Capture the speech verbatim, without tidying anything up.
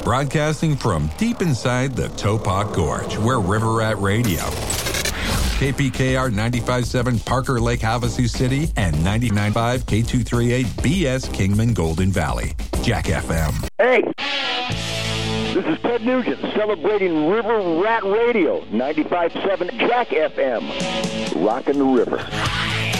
Broadcasting from deep inside the Topok Gorge, we're River Rat Radio. K P K R ninety-five point seven Parker Lake, Havasu City, and ninety-nine point five K two thirty-eight B S Kingman, Golden Valley. Jack F M. Hey, this is Ted Nugent celebrating River Rat Radio, ninety-five point seven Jack F M. Rockin' the river.